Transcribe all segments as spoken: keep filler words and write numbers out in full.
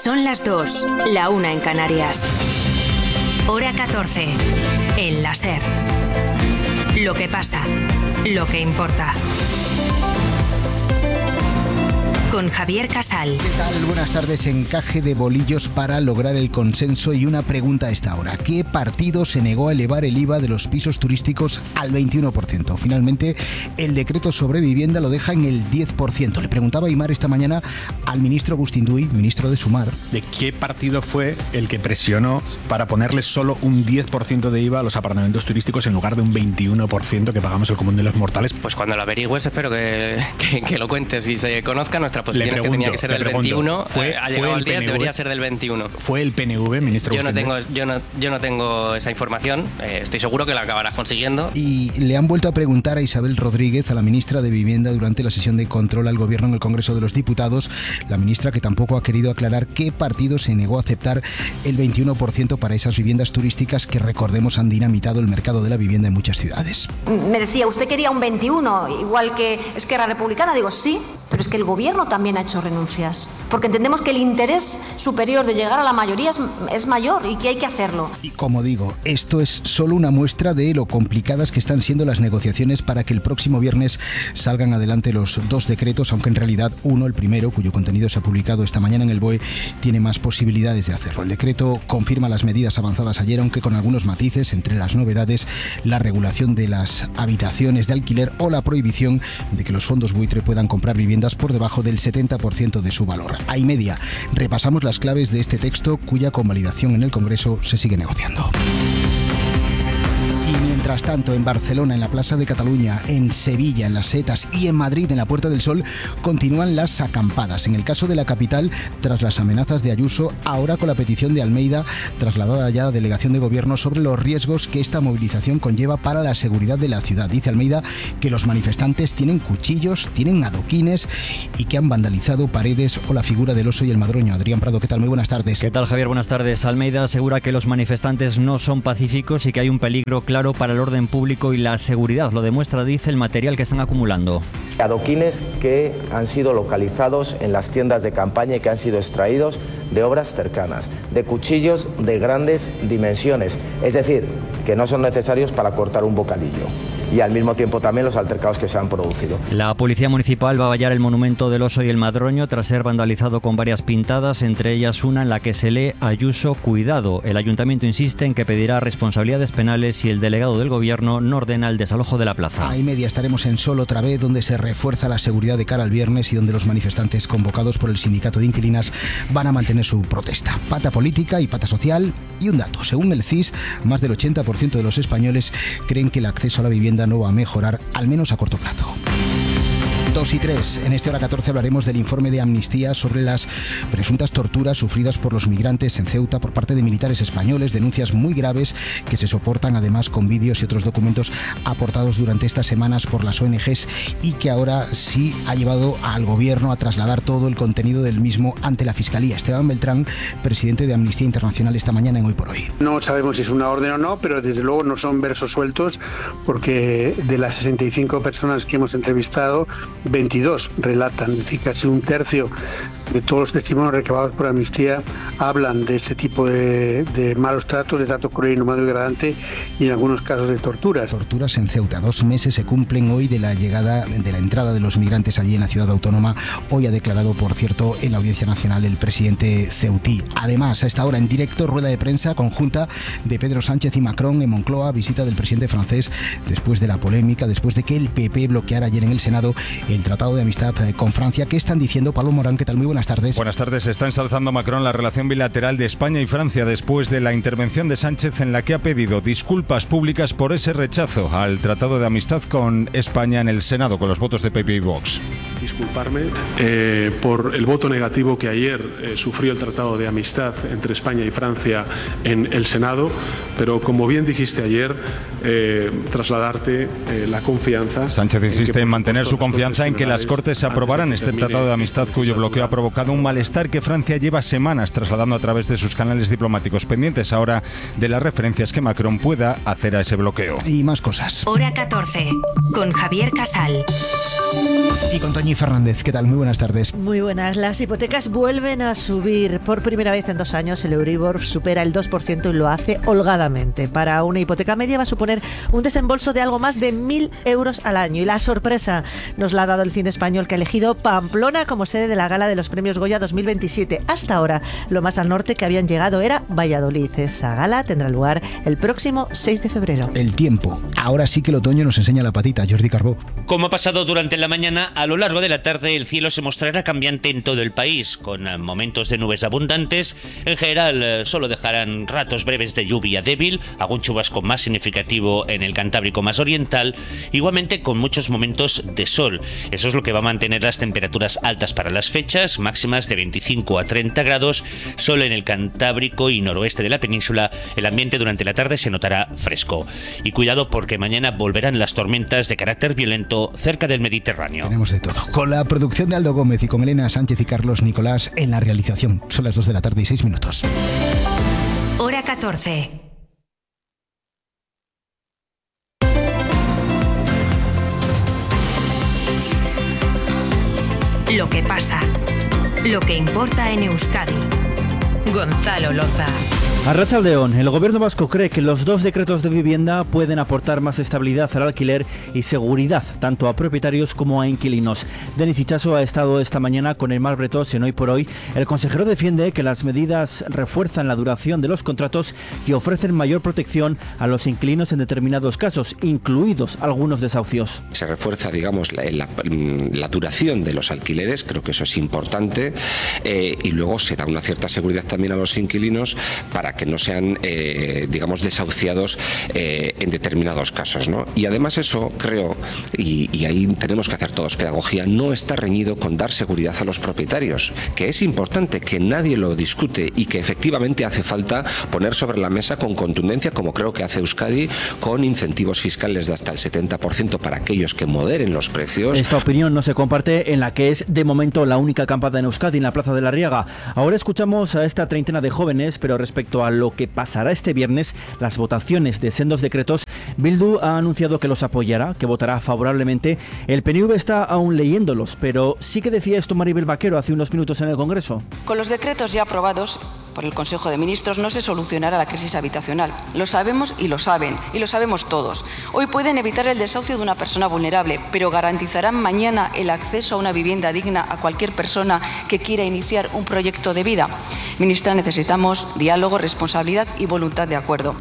Son las dos, la una en Canarias. Hora catorce, en la SER. Lo que pasa, lo que importa. Con Javier Casal. ¿Qué tal? Buenas tardes. Encaje de bolillos para lograr el consenso y una pregunta a esta hora. ¿Qué partido se negó a elevar el I V A de los pisos turísticos al veintiuno por ciento? Finalmente, el decreto sobre vivienda lo deja en el diez por ciento. Le preguntaba Aimar esta mañana al ministro Agustín Duy, ministro de Sumar. ¿De qué partido fue el que presionó para ponerle solo un diez por ciento de I V A a los apartamentos turísticos en lugar de un veintiuno por ciento que pagamos el común de los mortales? Pues cuando lo averigües espero que, que, que lo cuentes y se conozca nuestra posición. Pregunto, que tenía que ser del pregunto, veintiuno, fue, ha llegado fue el diez, P N V, debería ser del veintiuno. ¿Fue el P N V, ministro? Yo no tengo, yo no, yo no tengo esa información, eh, estoy seguro que la acabarás consiguiendo. Y le han vuelto a preguntar a Isabel Rodríguez, a la ministra de Vivienda, durante la sesión de control al gobierno en el Congreso de los Diputados, la ministra que tampoco ha querido aclarar qué partido se negó a aceptar el veintiuno por ciento para esas viviendas turísticas que, recordemos, han dinamitado el mercado de la vivienda en muchas ciudades. Me decía, usted quería un veintiuno, igual que Esquerra Republicana. Digo, sí, pero es que el gobierno también ha hecho renuncias, porque entendemos que el interés superior de llegar a la mayoría es, es mayor y que hay que hacerlo. Y como digo, esto es solo una muestra de lo complicadas que están siendo las negociaciones para que el próximo viernes salgan adelante los dos decretos, aunque en realidad uno, el primero, cuyo contenido se ha publicado esta mañana en el B O E, tiene más posibilidades de hacerlo. El decreto confirma las medidas avanzadas ayer, aunque con algunos matices, entre las novedades, la regulación de las habitaciones de alquiler o la prohibición de que los fondos buitre puedan comprar viviendas por debajo del setenta por ciento de su valor. A y media repasamos las claves de este texto cuya convalidación en el Congreso se sigue negociando. Y mientras tanto, en Barcelona, en la Plaza de Cataluña, en Sevilla, en las Setas y en Madrid, en la Puerta del Sol, continúan las acampadas. En el caso de la capital, tras las amenazas de Ayuso, ahora con la petición de Almeida, trasladada ya a delegación de gobierno, sobre los riesgos que esta movilización conlleva para la seguridad de la ciudad. Dice Almeida que los manifestantes tienen cuchillos, tienen adoquines y que han vandalizado paredes o la figura del oso y el madroño. Adrián Prado, ¿qué tal? Muy buenas tardes. ¿Qué tal, Javier? Buenas tardes. Almeida asegura que los manifestantes no son pacíficos y que hay un peligro claro para el orden público y la seguridad. Lo demuestra, dice, el material que están acumulando. Adoquines que han sido localizados en las tiendas de campaña y que han sido extraídos de obras cercanas, de cuchillos de grandes dimensiones, es decir, que no son necesarios para cortar un bocadillo. Y al mismo tiempo también los altercados que se han producido. La Policía Municipal va a vallar el monumento del oso y el madroño tras ser vandalizado con varias pintadas, entre ellas una en la que se lee Ayuso, cuidado. El Ayuntamiento insiste en que pedirá responsabilidades penales si el delegado del Gobierno no ordena el desalojo de la plaza. A y media estaremos en Sol otra vez, donde se refuerza la seguridad de cara al viernes y donde los manifestantes convocados por el sindicato de inquilinas van a mantener su protesta. Pata política y pata social. Y un dato, según el C I S, más del ochenta por ciento de los españoles creen que el acceso a la vivienda no va a mejorar, al menos a corto plazo. dos y tres. En este Hora catorce hablaremos del informe de Amnistía sobre las presuntas torturas sufridas por los migrantes en Ceuta por parte de militares españoles, denuncias muy graves que se soportan además con vídeos y otros documentos aportados durante estas semanas por las O N Ges y que ahora sí ha llevado al gobierno a trasladar todo el contenido del mismo ante la Fiscalía. Esteban Beltrán, presidente de Amnistía Internacional, esta mañana en Hoy por Hoy. No sabemos si es una orden o no, pero desde luego no son versos sueltos, porque de las sesenta y cinco personas que hemos entrevistado, veintidós relatan, es decir, casi un tercio de todos los testimonios recabados por Amnistía hablan de este tipo de, de malos tratos, de trato cruel, inhumano y degradante, y en algunos casos de torturas. Torturas en Ceuta. Dos meses se cumplen hoy de la llegada, de la entrada de los migrantes allí en la ciudad autónoma. Hoy ha declarado, por cierto, en la Audiencia Nacional el presidente ceutí. Además, a esta hora en directo, rueda de prensa conjunta de Pedro Sánchez y Macron en Moncloa, visita del presidente francés después de la polémica, después de que el P P bloqueara ayer en el Senado el Tratado de Amistad con Francia. ¿Qué están diciendo? Pablo Morán, ¿qué tal? Muy buenas tardes. Buenas tardes. Está ensalzando Macron la relación bilateral de España y Francia después de la intervención de Sánchez, en la que ha pedido disculpas públicas por ese rechazo al Tratado de Amistad con España en el Senado, con los votos de P P y Vox. Disculparme eh, por el voto negativo que ayer eh, sufrió el Tratado de Amistad entre España y Francia en el Senado, pero como bien dijiste ayer, eh, trasladarte eh, la confianza. Sánchez insiste en, que, en mantener su confianza en que las Cortes aprobaran este Tratado de Amistad, cuyo bloqueo ha provocado provocado un malestar que Francia lleva semanas trasladando a través de sus canales diplomáticos, pendientes ahora de las referencias que Macron pueda hacer a ese bloqueo. Y más cosas. Hora catorce, con Javier Casal. Y con Toñi Fernández. ¿Qué tal? Muy buenas tardes. Muy buenas. Las hipotecas vuelven a subir. Por primera vez en dos años el Euribor supera el dos por ciento y lo hace holgadamente. Para una hipoteca media va a suponer un desembolso de algo más de mil euros al año. Y la sorpresa nos la ha dado el cine español, que ha elegido Pamplona como sede de la gala de los premios Goya dos mil veintisiete. Hasta ahora, lo más al norte que habían llegado era Valladolid. Esa gala tendrá lugar el próximo seis de febrero. El tiempo. Ahora sí que el otoño nos enseña la patita. Jordi Carbó. Como ha pasado durante la mañana, a lo largo de la tarde el cielo se mostrará cambiante en todo el país, con momentos de nubes abundantes. En general, solo dejarán ratos breves de lluvia débil, algún chubasco más significativo en el Cantábrico más oriental, igualmente con muchos momentos de sol. Eso es lo que va a mantener las temperaturas altas para las fechas, máximas de veinticinco a treinta grados. Solo en el Cantábrico y noroeste de la península el ambiente durante la tarde se notará fresco. Y cuidado, porque mañana volverán las tormentas de carácter violento cerca del Mediterráneo. Tenemos de todo. Con la producción de Aldo Gómez y con Elena Sánchez y Carlos Nicolás en la realización. Son las dos de la tarde y seis minutos. Hora catorce. Lo que pasa. Lo que importa en Euskadi. Gonzalo Loza. Arratsaldeon, el gobierno vasco cree que los dos decretos de vivienda pueden aportar más estabilidad al alquiler y seguridad, tanto a propietarios como a inquilinos. Denis Itxaso ha estado esta mañana con Emar Bretós en Hoy por Hoy. El consejero defiende que las medidas refuerzan la duración de los contratos y ofrecen mayor protección a los inquilinos en determinados casos, incluidos algunos desahucios. Se refuerza, digamos, la, la, la duración de los alquileres, creo que eso es importante, eh, y luego se da una cierta seguridad también a los inquilinos para que no sean, eh, digamos, desahuciados eh, en determinados casos, ¿no? Y además eso, creo, y, y ahí tenemos que hacer todos pedagogía, no está reñido con dar seguridad a los propietarios, que es importante, que nadie lo discute y que efectivamente hace falta poner sobre la mesa con contundencia, como creo que hace Euskadi, con incentivos fiscales de hasta el setenta por ciento para aquellos que moderen los precios. Esta opinión no se comparte en la que es de momento la única acampada en Euskadi, en la Plaza de la Riaga. Ahora escuchamos a esta treintena de jóvenes, pero respecto a lo que pasará este viernes, las votaciones de sendos decretos, Bildu ha anunciado que los apoyará, que votará favorablemente. El P N V está aún leyéndolos, pero sí que decía esto Maribel Vaquero hace unos minutos en el Congreso. Con los decretos ya aprobados por el Consejo de Ministros no se solucionará la crisis habitacional. Lo sabemos y lo saben, y lo sabemos todos. Hoy pueden evitar el desahucio de una persona vulnerable, pero garantizarán mañana el acceso a una vivienda digna a cualquier persona que quiera iniciar un proyecto de vida. Ministra, necesitamos diálogo, responsabilidad y voluntad de acuerdo.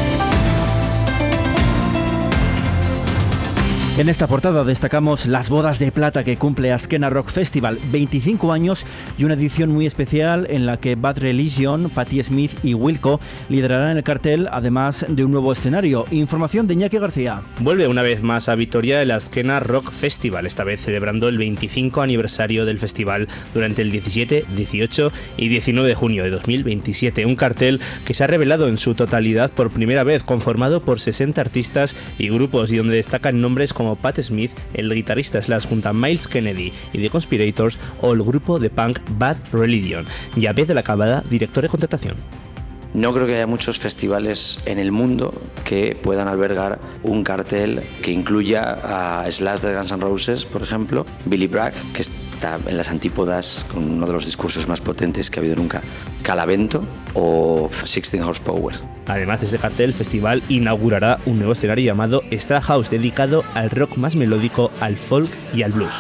En esta portada destacamos las bodas de plata que cumple Azkena Rock Festival, veinticinco años y una edición muy especial en la que Bad Religion, Patti Smith y Wilco liderarán el cartel, además de un nuevo escenario. Información de Iñaki García. Vuelve una vez más a Vitoria el Azkena Rock Festival, esta vez celebrando el veinticinco aniversario del festival durante el diecisiete, dieciocho y diecinueve de junio de dos mil veintisiete. Un cartel que se ha revelado en su totalidad por primera vez, conformado por sesenta artistas y grupos, y donde destacan nombres como como Pat Smith, el guitarrista slash junto a Miles Kennedy y The Conspirators, o el grupo de punk Bad Religion. Javier de la Cabada, director de contratación. No creo que haya muchos festivales en el mundo que puedan albergar un cartel que incluya a Slash de Guns N' Roses, por ejemplo, Billy Bragg, que está en las antípodas con uno de los discursos más potentes que ha habido nunca, Calavento, o Sixteen Horsepower. Además de este cartel, el festival inaugurará un nuevo escenario llamado Star House, dedicado al rock más melódico, al folk y al blues.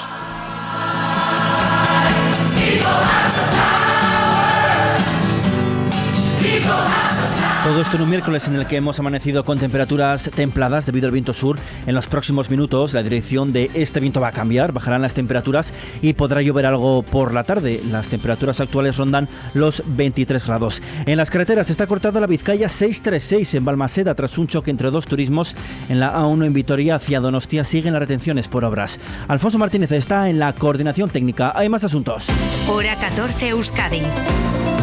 Todo esto en un miércoles en el que hemos amanecido con temperaturas templadas debido al viento sur. En los próximos minutos la dirección de este viento va a cambiar, bajarán las temperaturas y podrá llover algo por la tarde. Las temperaturas actuales rondan los veintitrés grados. En las carreteras está cortada la Vizcaya seiscientos treinta y seis en Balmaseda tras un choque entre dos turismos. En la A uno en Vitoria hacia Donostia siguen las retenciones por obras. Alfonso Martínez está en la coordinación técnica. Hay más asuntos. Hora catorce Euskadi.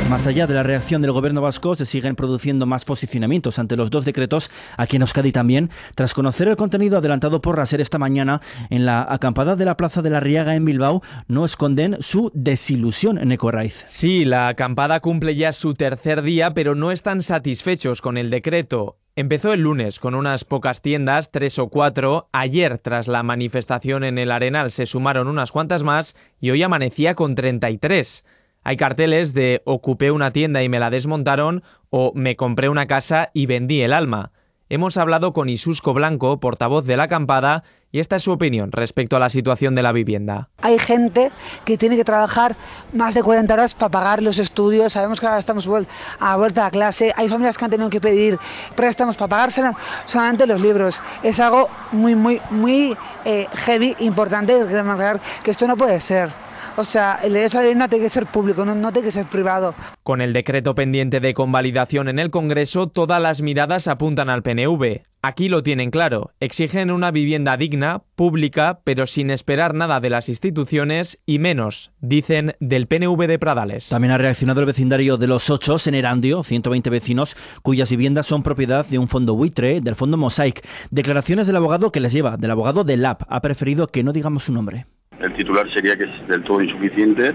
Más allá de la reacción del gobierno vasco, se siguen produciendo más posicionamientos ante los dos decretos, aquí en Euskadi también, tras conocer el contenido adelantado por Raser esta mañana en la acampada de la Plaza de la Riaga en Bilbao, no esconden su desilusión en Ecorraiz. Sí, la acampada cumple ya su tercer día, pero no están satisfechos con el decreto. Empezó el lunes con unas pocas tiendas, tres o cuatro. Ayer, tras la manifestación en el Arenal, se sumaron unas cuantas más y hoy amanecía con treinta y tres. Hay carteles de ocupé una tienda y me la desmontaron o me compré una casa y vendí el alma. Hemos hablado con Isusco Blanco, portavoz de la acampada, y esta es su opinión respecto a la situación de la vivienda. Hay gente que tiene que trabajar más de cuarenta horas para pagar los estudios. Sabemos que ahora estamos a vuelta a clase. Hay familias que han tenido que pedir préstamos para pagar solamente los libros. Es algo muy, muy, muy eh, heavy, importante remarcar que esto no puede ser. O sea, el derecho a la vivienda tiene que ser público, no, no tiene que ser privado. Con el decreto pendiente de convalidación en el Congreso, todas las miradas apuntan al P N V. Aquí lo tienen claro, exigen una vivienda digna, pública, pero sin esperar nada de las instituciones y menos, dicen, del P N V de Pradales. También ha reaccionado el vecindario de Los Ochos en Erandio, ciento veinte vecinos cuyas viviendas son propiedad de un fondo buitre, del fondo Mosaic. Declaraciones del abogado que les lleva, del abogado del L A P. Ha preferido que no digamos su nombre. El titular sería que es del todo insuficiente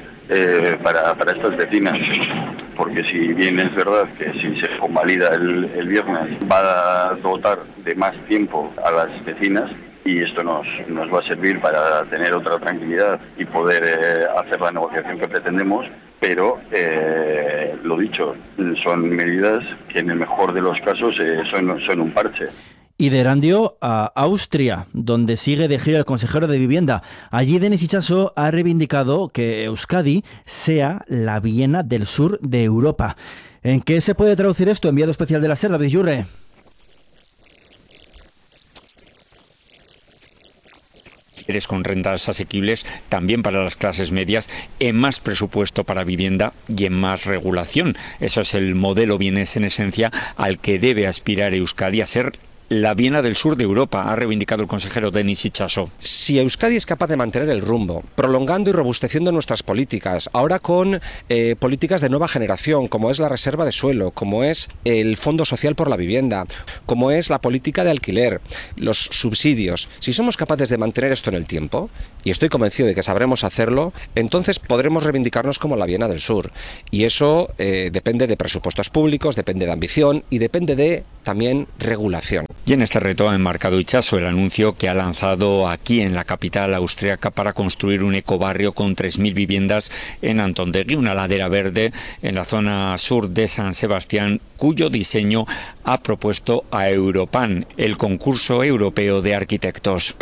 eh, para, para estas vecinas, porque si bien es verdad que si se convalida el, el viernes va a dotar de más tiempo a las vecinas y esto nos, nos va a servir para tener otra tranquilidad y poder eh, hacer la negociación que pretendemos, pero eh, lo dicho, son medidas que en el mejor de los casos eh, son, son un parche. Y de Erandio a Austria, donde sigue de gira el consejero de Vivienda. Allí Denis Itxaso ha reivindicado que Euskadi sea la Viena del sur de Europa. ¿En qué se puede traducir esto? Enviado especial de la SER, David Yurre. Con rentas asequibles también para las clases medias, en más presupuesto para vivienda y en más regulación. Eso es el modelo, viene en esencia, al que debe aspirar Euskadi a ser la Viena del sur de Europa, ha reivindicado el consejero Denis Itxaso. Si Euskadi es capaz de mantener el rumbo, prolongando y robusteciendo nuestras políticas, ahora con eh, políticas de nueva generación, como es la reserva de suelo, como es el Fondo Social por la Vivienda, como es la política de alquiler, los subsidios, si somos capaces de mantener esto en el tiempo, y estoy convencido de que sabremos hacerlo, entonces podremos reivindicarnos como la Viena del sur. Y eso eh, depende de presupuestos públicos, depende de ambición y depende de también regulación. Y en este reto ha enmarcado Itxaso el anuncio que ha lanzado aquí en la capital austriaca para construir un ecobarrio con tres mil viviendas en Antondegui, una ladera verde en la zona sur de San Sebastián, cuyo diseño ha propuesto a Europan, el concurso europeo de arquitectos.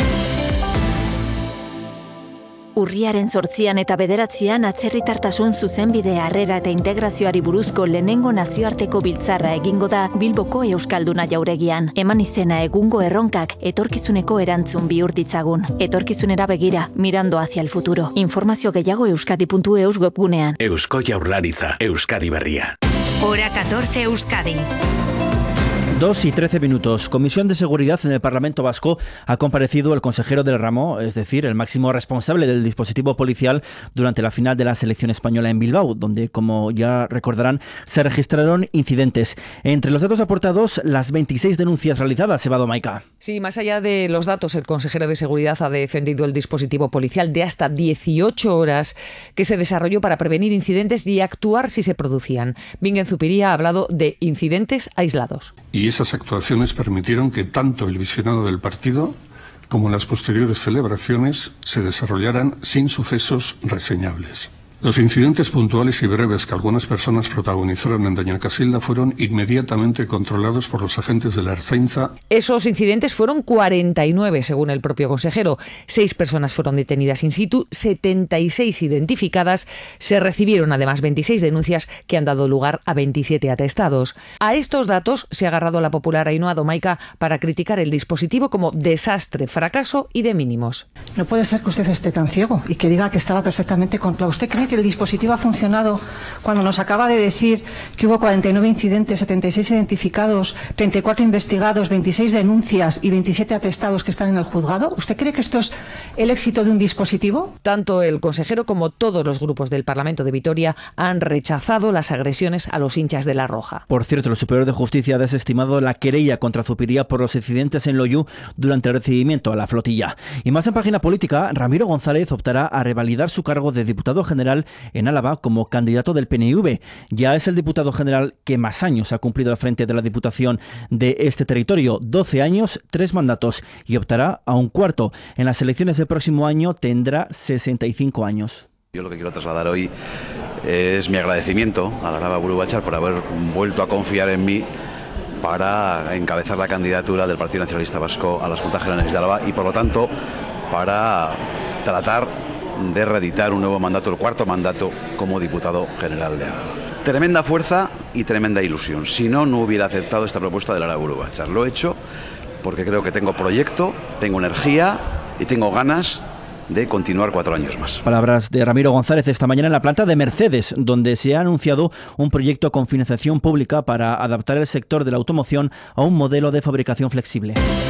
Urriaren zortzian eta bederatzian atzerritartasun zuzenbide harrera eta integrazioari buruzko lehenengo nazioarteko biltzarra egingo da Bilboko Euskalduna jauregian. Eman izena egungo erronkak etorkizuneko erantzun bihur ditzagun. Etorkizunera begira, mirando hacia el futuro. Informazio gehiago euskadi puntu eus webgunean. Eusko Jaurlaritza, Euskadi Berria. Hora catorce Euskadi. Dos y trece minutos. Comisión de Seguridad en el Parlamento Vasco ha comparecido el consejero del ramo, es decir, el máximo responsable del dispositivo policial durante la final de la selección española en Bilbao, donde, como ya recordarán, se registraron incidentes. Entre los datos aportados, las veintiséis denuncias realizadas, Eva Domaica. Sí, más allá de los datos, el consejero de Seguridad ha defendido el dispositivo policial de hasta dieciocho horas que se desarrolló para prevenir incidentes y actuar si se producían. Bingen Zupiria ha hablado de incidentes aislados. Y esas actuaciones permitieron que tanto el visionado del partido como las posteriores celebraciones se desarrollaran sin sucesos reseñables. Los incidentes puntuales y breves que algunas personas protagonizaron en Doña Casilda fueron inmediatamente controlados por los agentes de la Ertzaintza. Esos incidentes fueron cuarenta y nueve, según el propio consejero. Seis personas fueron detenidas in situ, setenta y seis identificadas. Se recibieron además veintiséis denuncias que han dado lugar a veintisiete atestados. A estos datos se ha agarrado la popular Ainhoa Domaica para criticar el dispositivo como desastre, fracaso y de mínimos. No puede ser que usted esté tan ciego y que diga que estaba perfectamente controlado. ¿Usted cree supone que el dispositivo ha funcionado cuando nos acaba de decir que hubo cuarenta y nueve incidentes, setenta y seis identificados, treinta y cuatro investigados, veintiséis denuncias y veintisiete atestados que están en el juzgado? ¿Usted cree que esto es el éxito de un dispositivo? Tanto el consejero como todos los grupos del Parlamento de Vitoria han rechazado las agresiones a los hinchas de La Roja. Por cierto, el Superior de Justicia ha desestimado la querella contra Zupiria por los incidentes en Loiu durante el recibimiento a la flotilla. Y más en página política, Ramiro González optará a revalidar su cargo de diputado general en Álava como candidato del P N V. Ya es el diputado general que más años ha cumplido al frente de la Diputación de este territorio, doce años, tres mandatos, y optará a un cuarto. En las elecciones del próximo año tendrá sesenta y cinco años. Yo lo que quiero trasladar hoy es mi agradecimiento a la Araba Buru Batzar por haber vuelto a confiar en mí para encabezar la candidatura del Partido Nacionalista Vasco a las Juntas Generales de Álava y, por lo tanto, para tratar de reeditar un nuevo mandato, el cuarto mandato como diputado general de Álava. Tremenda fuerza y tremenda ilusión. Si no, no hubiera aceptado esta propuesta de la Araba Buru Batzar. Lo he hecho porque creo que tengo proyecto, tengo energía y tengo ganas de continuar cuatro años más. Palabras de Ramiro González esta mañana en la planta de Mercedes, donde se ha anunciado un proyecto con financiación pública para adaptar el sector de la automoción a un modelo de fabricación flexible.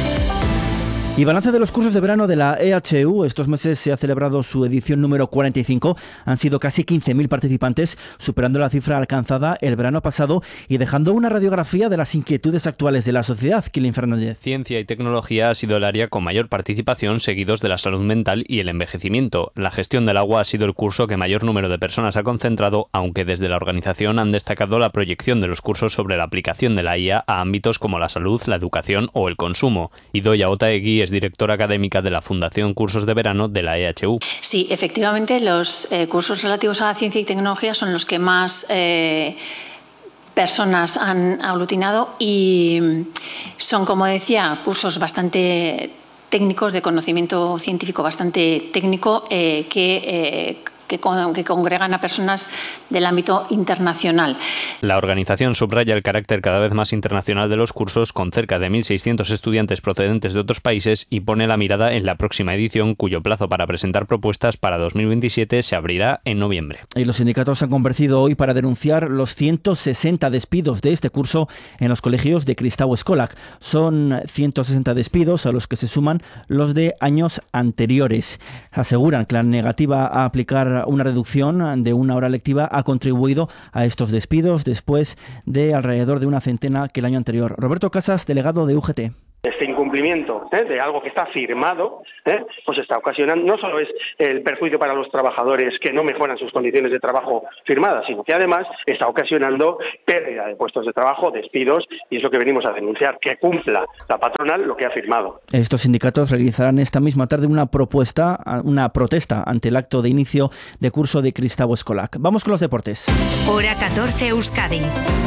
Y balance de los cursos de verano de la E H U. Estos meses se ha celebrado su edición número cuarenta y cinco. Han sido casi quince mil participantes, superando la cifra alcanzada el verano pasado y dejando una radiografía de las inquietudes actuales de la sociedad. Kilian Fernández. Ciencia y tecnología ha sido el área con mayor participación, seguidos de la salud mental y el envejecimiento. La gestión del agua ha sido el curso que mayor número de personas ha concentrado, aunque desde la organización han destacado la proyección de los cursos sobre la aplicación de la I A a ámbitos como la salud, la educación o el consumo. Idoia Otaegui es directora académica de la Fundación Cursos de Verano de la E H U. Sí, efectivamente, los eh, cursos relativos a la ciencia y tecnología son los que más eh, personas han aglutinado y son, como decía, cursos bastante técnicos, de conocimiento científico bastante técnico, eh, que eh, Que, con, que congregan a personas del ámbito internacional. La organización subraya el carácter cada vez más internacional de los cursos, con cerca de mil seiscientos estudiantes procedentes de otros países, y pone la mirada en la próxima edición, cuyo plazo para presentar propuestas para dos mil veintisiete se abrirá en noviembre. Y los sindicatos han convergido hoy para denunciar los ciento sesenta despidos de este curso en los colegios de Kristau Eskolak. Son ciento sesenta despidos a los que se suman los de años anteriores. Aseguran que la negativa a aplicar una reducción de una hora lectiva ha contribuido a estos despidos, después de alrededor de una centena que el año anterior. Roberto Casas, delegado de U G T. Este incumplimiento ¿eh? de algo que está firmado, ¿eh? pues está ocasionando, no solo es el perjuicio para los trabajadores que no mejoran sus condiciones de trabajo firmadas, sino que además está ocasionando pérdida de puestos de trabajo, despidos, y es lo que venimos a denunciar, que cumpla la patronal lo que ha firmado. Estos sindicatos realizarán esta misma tarde una propuesta, una protesta ante el acto de inicio de curso de Kristau Eskolak. Vamos con los deportes. Hora catorce Euskadi.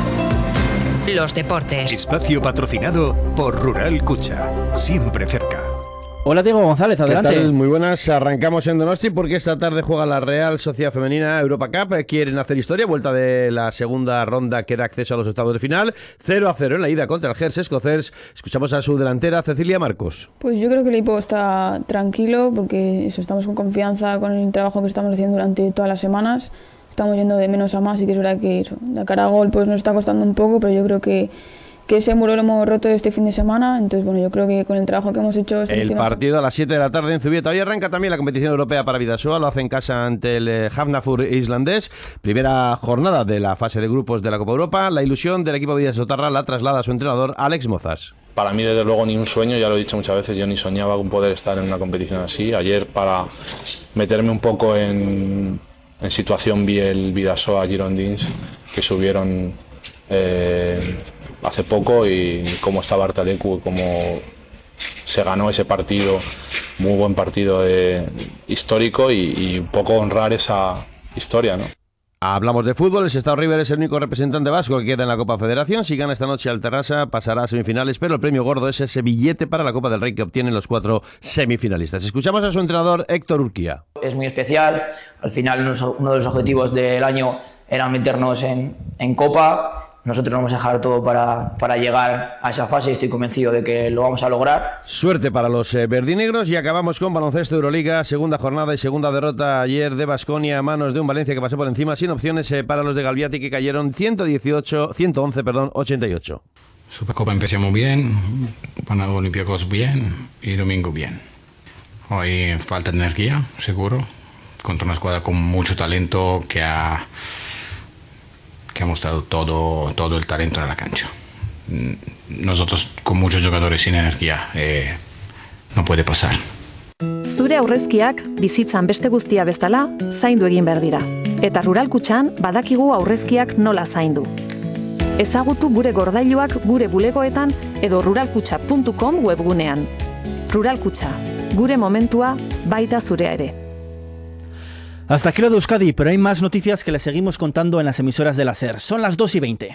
Los deportes. Espacio patrocinado por Rural Cucha. Siempre cerca. Hola Diego González, adelante. ¿Qué tal? Muy buenas, arrancamos en Donosti porque esta tarde juega la Real Sociedad Femenina Europa Cup, quieren hacer historia, vuelta de la segunda ronda que da acceso a los octavos de final, cero a cero en la ida contra el Gers escocés. Escuchamos a su delantera Cecilia Marcos. Pues yo creo que el equipo está tranquilo porque eso, estamos con confianza con el trabajo que estamos haciendo durante todas las semanas. Estamos yendo de menos a más y que es verdad que eso, de cara a gol pues nos está costando un poco, pero yo creo que, que ese muro lo hemos roto este fin de semana, entonces bueno, yo creo que con el trabajo que hemos hecho... Este el último... partido a las siete de la tarde en Zubieta. Hoy arranca también la competición europea para Bidasoa, lo hace en casa ante el eh, Hafnarfjord islandés, primera jornada de la fase de grupos de la Copa Europa. La ilusión del equipo Bidasotarra la traslada a su entrenador Alex Mozas. Para mí, desde luego, ni un sueño, ya lo he dicho muchas veces, yo ni soñaba con poder estar en una competición así. Ayer, para meterme un poco en... En situación vi el Bidasoa Girondins que subieron eh, hace poco y cómo estaba Artalecu, cómo se ganó ese partido, muy buen partido eh, histórico y, y un poco honrar esa historia, ¿no? Hablamos de fútbol, el Sestao River es el único representante vasco que queda en la Copa Federación. Si gana esta noche al Terrassa pasará a semifinales, pero el premio gordo es ese billete para la Copa del Rey que obtienen los cuatro semifinalistas. Escuchamos a su entrenador Héctor Urquía. Es muy especial, al final uno de los objetivos del año era meternos en, en Copa nosotros vamos a dejar todo para, para llegar a esa fase y estoy convencido de que lo vamos a lograr. Suerte para los eh, verdinegros y acabamos con baloncesto Euroliga, segunda jornada y segunda derrota ayer de Baskonia a manos de un Valencia que pasó por encima sin opciones eh, para los de Galviati que cayeron ciento dieciocho, ciento once, perdón, ochenta y ocho. Supercopa empezamos bien, Panamá Olympiacos bien y domingo bien. Hoy falta de energía, seguro, contra una escuadra con mucho talento que ha, que ha mostrado todo, todo el talento en la cancha. Nosotros con muchos jugadores sin energía, eh, no puede pasar. Zure aurrezkiak bizitzan beste guztia bezala zaindu egin behar dira. Eta Rural Kutxan badakigu aurrezkiak nola zaindu. Ezagutu gure gordailuak gure bulegoetan edo ruralkutxa puntu com webgunean. Rural Kutxa, gure momentua baita zurea ere. Hasta aquí lo de Euskadi, pero hay más noticias que les seguimos contando en las emisoras de la SER. Son las dos y veinte.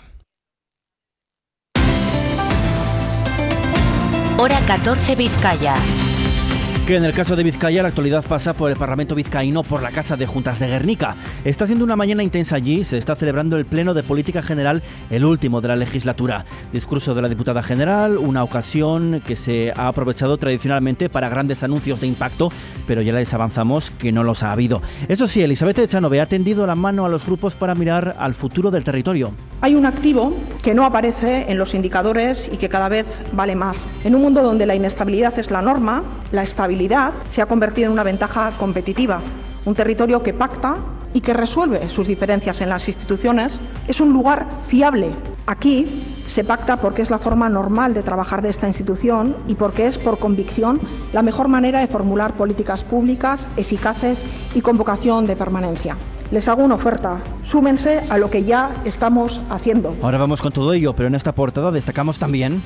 Hora catorce Vizcaya. Que en el caso de Vizcaya la actualidad pasa por el Parlamento vizcaíno, por la Casa de Juntas de Guernica. Está siendo una mañana intensa allí, se está celebrando el Pleno de Política General, el último de la legislatura. Discurso de la diputada general, una ocasión que se ha aprovechado tradicionalmente para grandes anuncios de impacto, pero ya les avanzamos que no los ha habido. Eso sí, Elizabeth Echanove ha tendido la mano a los grupos para mirar al futuro del territorio. Hay un activo que no aparece en los indicadores y que cada vez vale más. En un mundo donde la inestabilidad es la norma, la estabilidad se ha convertido en una ventaja competitiva. Un territorio que pacta y que resuelve sus diferencias en las instituciones es un lugar fiable. Aquí se pacta porque es la forma normal de trabajar de esta institución y porque es, por convicción, la mejor manera de formular políticas públicas eficaces y con vocación de permanencia. Les hago una oferta, súmense a lo que ya estamos haciendo. Ahora vamos con todo ello, pero en esta portada destacamos también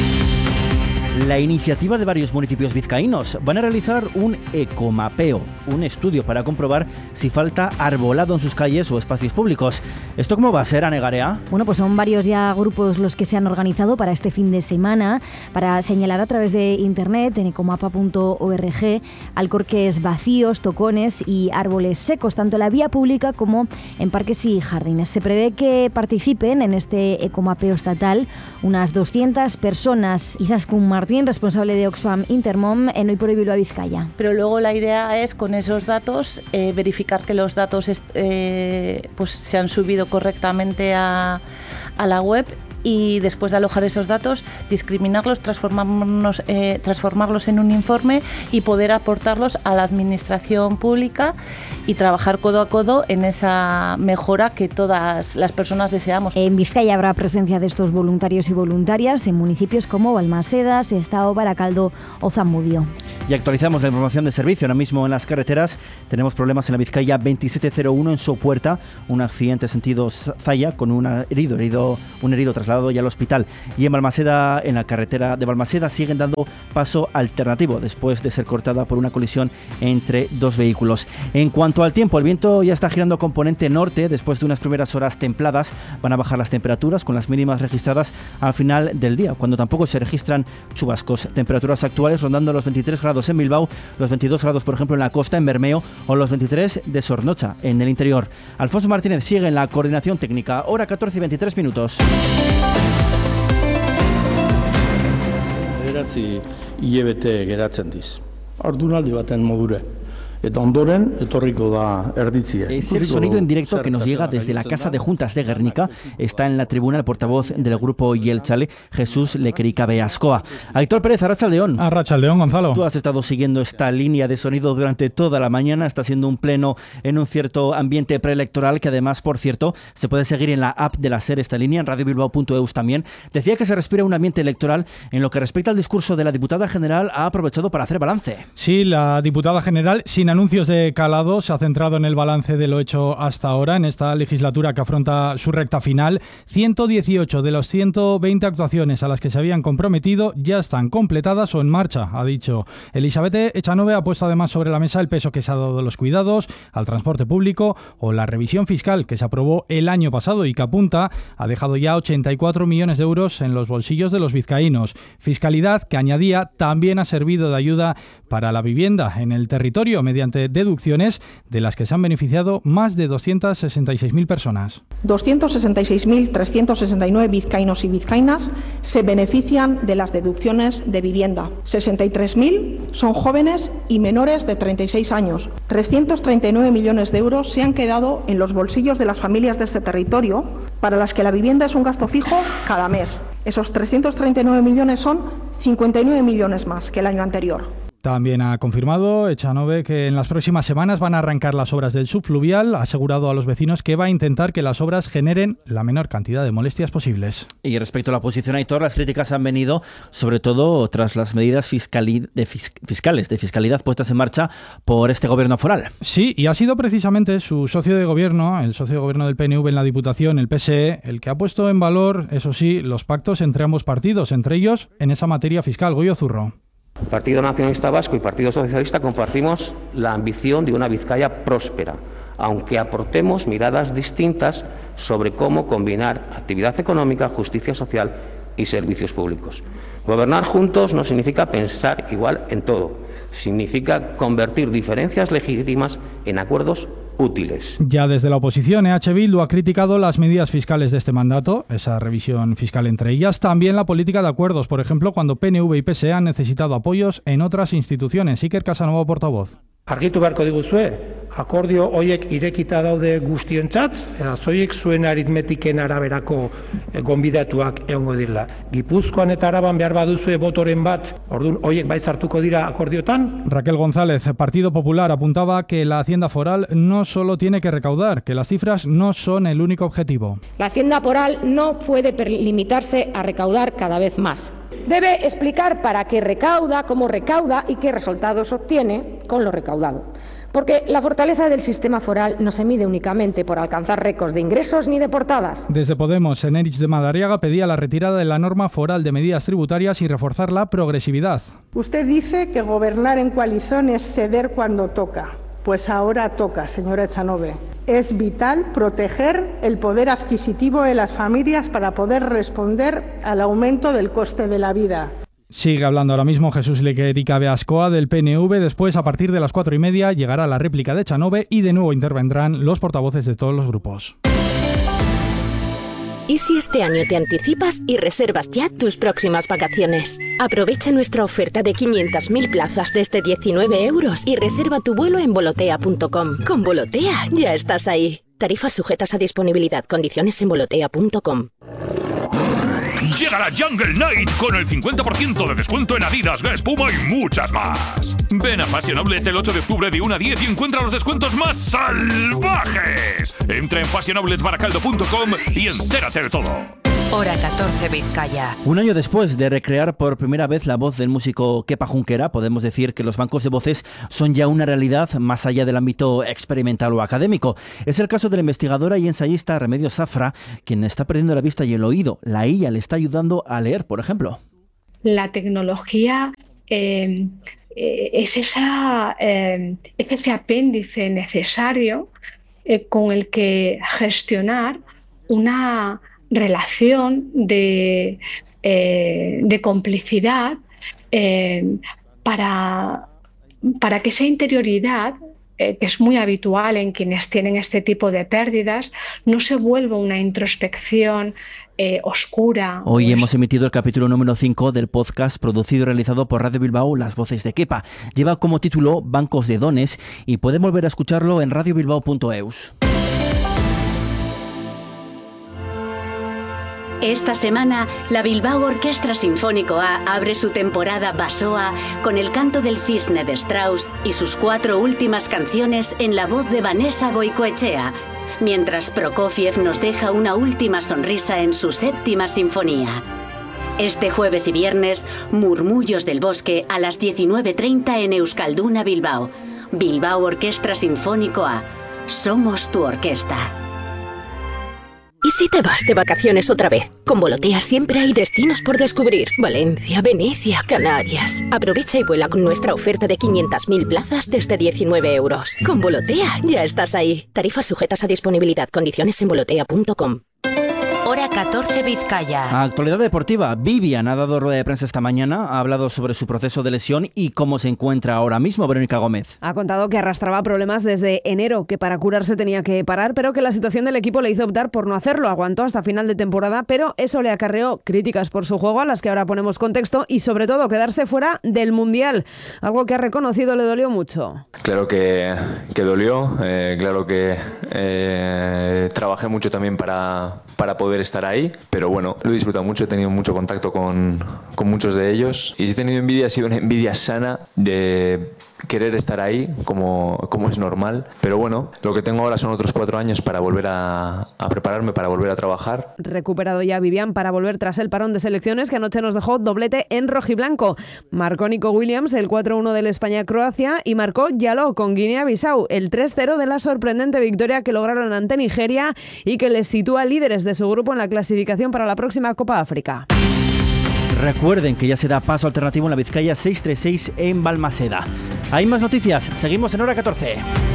la iniciativa de varios municipios vizcaínos. Van a realizar un ecomapeo, un estudio para comprobar si falta arbolado en sus calles o espacios públicos. ¿Esto cómo va a ser, Ane Garea? Bueno, pues son varios ya grupos los que se han organizado para este fin de semana, para señalar a través de internet, en ecomapa punto org, alcorques vacíos, tocones y árboles secos, tanto en la vía pública como en parques y jardines. Se prevé que participen en este ecomapeo estatal unas doscientas personas. Izaskun Martín, responsable de Oxfam Intermom en Hoy por Hoy Bilbao Vizcaya. Pero luego la idea es, con esos datos, eh, verificar que los datos eh, pues se han subido correctamente a, a la web y después de alojar esos datos, discriminarlos, transformarnos, eh, transformarlos en un informe y poder aportarlos a la administración pública y trabajar codo a codo en esa mejora que todas las personas deseamos. En Vizcaya habrá presencia de estos voluntarios y voluntarias en municipios como Balmaseda, Sestao, Baracaldo o Zamudio. Y actualizamos la información de servicio. Ahora mismo en las carreteras tenemos problemas en la Vizcaya veintisiete cero uno en Sopuerta, un accidente sentido Zaya con un herido, herido, un herido trasladado ya al hospital. Y en Balmaseda, en la carretera de Balmaseda, siguen dando paso alternativo después de ser cortada por una colisión entre dos vehículos. En cuanto al tiempo, el viento ya está girando componente norte. Después de unas primeras horas templadas, van a bajar las temperaturas con las mínimas registradas al final del día, cuando tampoco se registran chubascos. Temperaturas actuales rondando los veintitrés grados en Bilbao, los veintidós grados por ejemplo en la costa, en Bermeo, o los veintitrés de Sornocha en el interior. Alfonso Martínez sigue en la coordinación técnica. Hora catorce y veintitrés minutos. Beratzi hilabete geratzen diz. Ordunaldi baten modura. Eta ondoren etorriko da erditzia. Es el sonido en directo que nos llega desde la Casa de Juntas de Guernica. Está en la tribuna el portavoz del grupo Yelchale, Jesús Lequerica Beascoa. Aitor Pérez, Arratsaldeón. Arratsaldeón, Gonzalo. Tú has estado siguiendo esta línea de sonido durante toda la mañana. Está siendo un pleno en un cierto ambiente preelectoral que además, por cierto, se puede seguir en la app de la SER esta línea, en radio bilbao punto eus también. Decía que se respira un ambiente electoral. En lo que respecta al discurso de la diputada general, ha aprovechado para hacer balance. Sí, la diputada general, sin anuncios de calado, se ha centrado en el balance de lo hecho hasta ahora en esta legislatura que afronta su recta final. ciento dieciocho de las ciento veinte actuaciones a las que se habían comprometido ya están completadas o en marcha, ha dicho. Elizabeth Echanove ha puesto además sobre la mesa el peso que se ha dado a los cuidados, al transporte público o la revisión fiscal que se aprobó el año pasado y que apunta ha dejado ya ochenta y cuatro millones de euros en los bolsillos de los vizcaínos. Fiscalidad que, añadía, también ha servido de ayuda para la vivienda en el territorio mediante mediante deducciones de las que se han beneficiado más de doscientas sesenta y seis mil personas. doscientos sesenta y seis mil trescientos sesenta y nueve vizcaínos y vizcaínas se benefician de las deducciones de vivienda. sesenta y tres mil son jóvenes y menores de treinta y seis años. trescientos treinta y nueve millones de euros se han quedado en los bolsillos de las familias de este territorio, para las que la vivienda es un gasto fijo cada mes. Esos trescientos treinta y nueve millones son cincuenta y nueve millones más que el año anterior. También ha confirmado Echanove que en las próximas semanas van a arrancar las obras del subfluvial. Ha asegurado a los vecinos que va a intentar que las obras generen la menor cantidad de molestias posibles. Y respecto a la oposición, Aitor, las críticas han venido sobre todo tras las medidas fiscali- de fis- fiscales de fiscalidad puestas en marcha por este gobierno foral. Sí, y ha sido precisamente su socio de gobierno, el socio de gobierno del P N V en la Diputación, el P S E, el que ha puesto en valor, eso sí, los pactos entre ambos partidos, entre ellos en esa materia fiscal. Goyo Zurro. Partido Nacionalista Vasco y Partido Socialista compartimos la ambición de una Vizcaya próspera, aunque aportemos miradas distintas sobre cómo combinar actividad económica, justicia social y servicios públicos. Gobernar juntos no significa pensar igual en todo, significa convertir diferencias legítimas en acuerdos útiles. Ya desde la oposición, E H Bildu ha criticado las medidas fiscales de este mandato, esa revisión fiscal entre ellas, también la política de acuerdos, por ejemplo, cuando P N V y P S E han necesitado apoyos en otras instituciones. Iker Casanova, portavoz. Argitu beharko diguzue, akordio hoiek irekita daude guztientzat, eta zoiek zuen aritmetiken araberako gonbidatuak egongo direla. Gipuzkoan eta Araban behar baduzue botoren bat, orduan hoiek bai sartuko dira akordiotan? Raquel González, Partido Popular, apuntaba que la Hacienda Foral no solo tiene que recaudar, que las cifras no son el único objetivo. La Hacienda Foral no puede limitarse a recaudar cada vez más. Debe explicar para qué recauda, cómo recauda y qué resultados obtiene con lo recaudado. Porque la fortaleza del sistema foral no se mide únicamente por alcanzar récords de ingresos ni de portadas. Desde Podemos, Enerich de Madariaga pedía la retirada de la norma foral de medidas tributarias y reforzar la progresividad. Usted dice que gobernar en coalición es ceder cuando toca. Pues ahora toca, señora Echanove. Es vital proteger el poder adquisitivo de las familias para poder responder al aumento del coste de la vida. Sigue hablando ahora mismo Jesús Lequerica Beascoa del P N V. Después, a partir de las cuatro y media, llegará la réplica de Echanove y de nuevo intervendrán los portavoces de todos los grupos. ¿Y si este año te anticipas y reservas ya tus próximas vacaciones? Aprovecha nuestra oferta de quinientas mil plazas desde diecinueve euros y reserva tu vuelo en volotea punto com. Con Volotea ya estás ahí. Tarifas sujetas a disponibilidad. Condiciones en volotea punto com. Llega la Jungle Night con el cincuenta por ciento de descuento en Adidas, Guess, Puma y muchas más. Ven a Fashion Outlet el ocho de octubre de una a diez y encuentra los descuentos más salvajes. Entra en fashion outlet baracaldo punto com y entérate de todo. Hora catorce, Vizcaya. Un año después de recrear por primera vez la voz del músico Kepa Junquera, podemos decir que los bancos de voces son ya una realidad más allá del ámbito experimental o académico. Es el caso de la investigadora y ensayista Remedios Zafra, quien está perdiendo la vista y el oído. La I A le está ayudando a leer, por ejemplo. La tecnología eh, eh, es, esa, eh, es ese apéndice necesario eh, con el que gestionar una relación de, eh, de complicidad eh, para, para que esa interioridad, eh, que es muy habitual en quienes tienen este tipo de pérdidas, no se vuelva una introspección eh, oscura. Hoy hemos emitido el capítulo número cinco del podcast producido y realizado por Radio Bilbao, Las Voces de Kepa. Lleva como título Bancos de Dones y pueden volver a escucharlo en radio bilbao punto eus. Esta semana, la Bilbao Orquestra Sinfónico-A abre su temporada Basoa con el canto del cisne de Strauss y sus cuatro últimas canciones en la voz de Vanessa Goicoechea, mientras Prokofiev nos deja una última sonrisa en su séptima sinfonía. Este jueves y viernes, Murmullos del Bosque a las diecinueve treinta en Euskalduna Bilbao. Bilbao Orquestra Sinfónico-A. Somos tu orquesta. ¿Y si te vas de vacaciones otra vez? Con Volotea siempre hay destinos por descubrir. Valencia, Venecia, Canarias. Aprovecha y vuela con nuestra oferta de quinientas mil plazas desde diecinueve euros. Con Volotea ya estás ahí. Tarifas sujetas a disponibilidad. Condiciones en volotea punto com. Hora catorce Vizcaya. Actualidad deportiva. Vivian ha dado rueda de prensa esta mañana, ha hablado sobre su proceso de lesión y cómo se encuentra ahora mismo. Verónica Gómez. Ha contado que arrastraba problemas desde enero, que para curarse tenía que parar, pero que la situación del equipo le hizo optar por no hacerlo. Aguantó hasta final de temporada, pero eso le acarreó críticas por su juego, a las que ahora ponemos contexto, y sobre todo quedarse fuera del Mundial, algo que ha reconocido le dolió mucho. Claro que, que dolió, eh, claro que eh, trabajé mucho también para, para poder estar ahí, pero bueno, lo he disfrutado mucho, he tenido mucho contacto con, con muchos de ellos, y si he tenido envidia, ha sido una envidia sana de querer estar ahí, como, como es normal, pero bueno, lo que tengo ahora son otros cuatro años para volver a, a prepararme, para volver a trabajar. Recuperado ya Vivian para volver tras el parón de selecciones, que anoche nos dejó doblete en rojiblanco. Marcó Nico Williams el cuatro uno del España-Croacia y marcó Yaló con Guinea-Bissau el tres cero de la sorprendente victoria que lograron ante Nigeria y que les sitúa líderes de su grupo en la clasificación para la próxima Copa África. Recuerden que ya se da paso alternativo en la Vizcaya seiscientos treinta y seis en Balmaseda. Hay más noticias, seguimos en Hora catorce.